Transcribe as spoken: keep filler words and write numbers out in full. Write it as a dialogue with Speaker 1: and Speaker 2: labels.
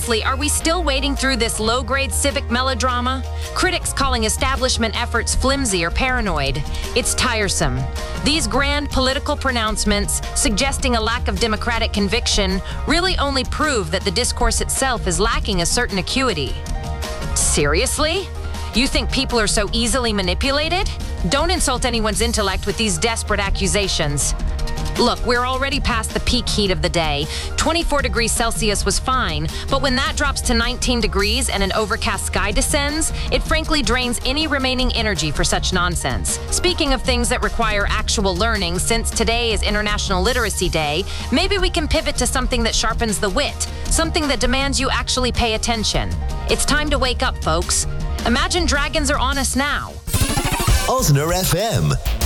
Speaker 1: Seriously, are we still wading through this low-grade civic melodrama? Critics calling establishment efforts flimsy or paranoid. It's tiresome. These grand political pronouncements, suggesting a lack of democratic conviction, really only prove that the discourse itself is lacking a certain acuity. Seriously? You think people are so easily manipulated? Don't insult anyone's intellect with these desperate accusations. Look, we're already past the peak heat of the day. twenty-four degrees Celsius was fine, but when that drops to nineteen degrees and an overcast sky descends, it frankly drains any remaining energy for such nonsense. Speaking of things that require actual learning, since today is International Literacy Day, maybe we can pivot to something that sharpens the wit, something that demands you actually pay attention. It's time to wake up, folks. Imagine dragons are on us now.
Speaker 2: Osner F M.